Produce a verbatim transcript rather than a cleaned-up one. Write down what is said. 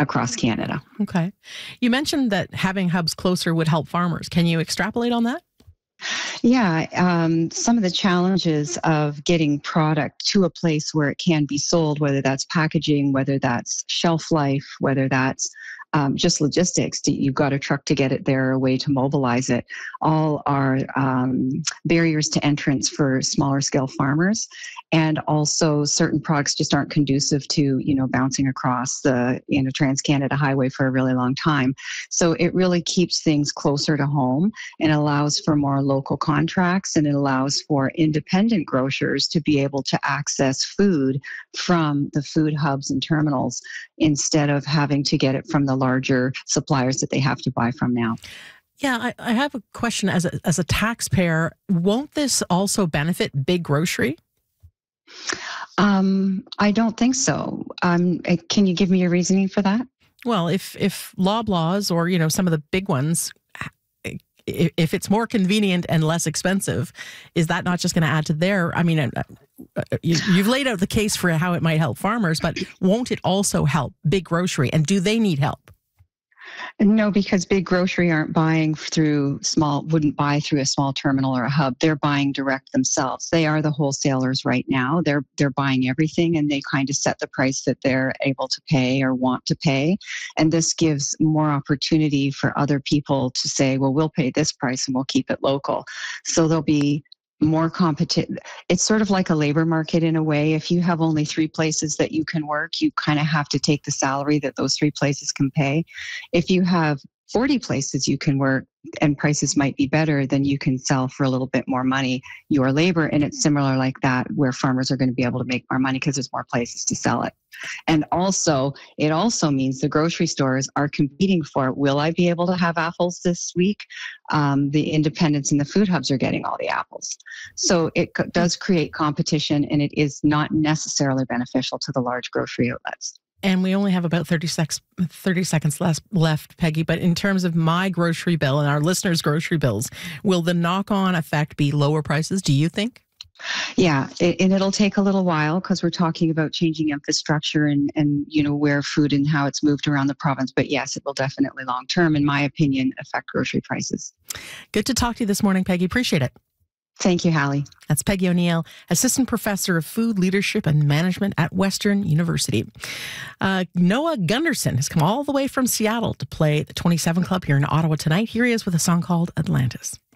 across Canada. Okay. You mentioned that having hubs closer would help farmers. Can you extrapolate on that? Yeah, um, some of the challenges of getting product to a place where it can be sold, whether that's packaging, whether that's shelf life, whether that's um, just logistics. You've got a truck to get it there, a way to mobilize it. All are um, barriers to entrance for smaller scale farmers. And also certain products just aren't conducive to, you know, bouncing across the, you know, Trans-Canada Highway for a really long time. So it really keeps things closer to home and allows for more local contracts, and it allows for independent grocers to be able to access food from the food hubs and terminals instead of having to get it from the larger suppliers that they have to buy from now. Yeah, I, I have a question. As a, as a taxpayer, won't this also benefit big grocery? Um, I don't think so. Um, can you give me your reasoning for that? Well, if if Loblaws or, you know, some of the big ones, if it's more convenient and less expensive, is that not just going to add to their, I mean, you've laid out the case for how it might help farmers, but won't it also help big grocery? And do they need help? No, because big grocery aren't buying through small, wouldn't buy through a small terminal or a hub. They're buying direct themselves. They are the wholesalers right now. They're they're buying everything, and they kind of set the price that they're able to pay or want to pay. And this gives more opportunity for other people to say, well, we'll pay this price and we'll keep it local. So there'll be more competition. It's sort of like a labor market in a way. If you have only three places that you can work, you kind of have to take the salary that those three places can pay. If you have forty places you can work and prices might be better, then you can sell for a little bit more money your labor. And it's similar like that, where farmers are going to be able to make more money because there's more places to sell it. And also, it also means the grocery stores are competing for, will I be able to have apples this week? Um, the independents and the food hubs are getting all the apples. So it co- does create competition, and it is not necessarily beneficial to the large grocery outlets. And we only have about thirty, sec- thirty seconds less left, Peggy. But in terms of my grocery bill and our listeners' grocery bills, will the knock-on effect be lower prices, do you think? Yeah, it, and it'll take a little while because we're talking about changing infrastructure and, and, you know, where food and how it's moved around the province. But yes, it will definitely long-term, in my opinion, affect grocery prices. Good to talk to you this morning, Peggy. Appreciate it. Thank you, Hallie. That's Peggy O'Neill, Assistant Professor of Food Leadership and Management at Western University. Uh, Noah Gunderson has come all the way from Seattle to play the twenty-seven Club here in Ottawa tonight. Here he is with a song called Atlantis.